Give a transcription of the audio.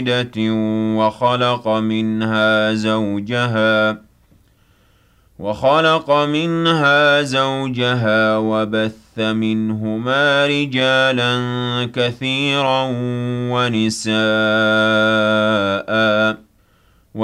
وخلق منها زوجها وبث منهما رجالا كثيرا ونساء